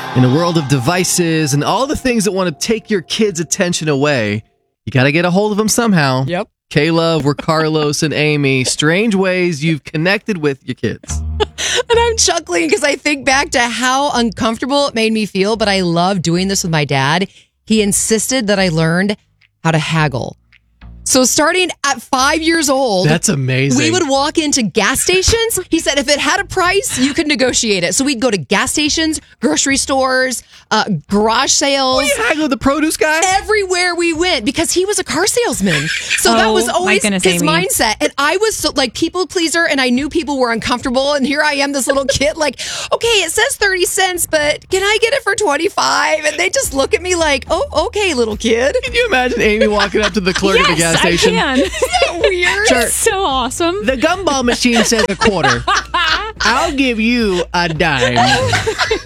In a world of devices and all the things that want to take your kids' attention away, you got to get a hold of them somehow. Yep. Kayla, we're Carlos and Amy. Strange ways you've connected with your kids. And I'm chuckling because I think back to how uncomfortable it made me feel, but I love doing this with my dad. He insisted that I learned how to haggle. So starting at 5 years old, That's amazing. we would walk into gas stations. He said if it had a price, you could negotiate it. So we'd go to gas stations, grocery stores, garage sales. Will you haggle with the produce guy? Everywhere we went because he was a car salesman. So that was always his mindset. And I was so, like people pleaser and I knew people were uncomfortable. And here I am, this little kid like, okay, it says 30 cents, but can I get it for 25? And they just look at me like, oh, okay, little kid. Can you imagine Amy walking up to the clerk at the gas station? I can. Isn't that weird? It's so awesome. The gumball machine says a quarter. I'll give you a dime.